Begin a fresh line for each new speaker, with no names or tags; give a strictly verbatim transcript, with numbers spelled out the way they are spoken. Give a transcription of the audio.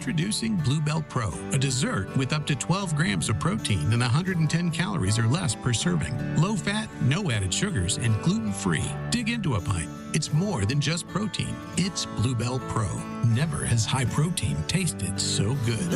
Introducing Bluebell Pro, a dessert with up to twelve grams of protein and one hundred ten calories or less per serving. Low fat, no added sugars, and gluten-free. Dig into a pint. It's more than just protein. It's Bluebell Pro. Never has high protein tasted so good.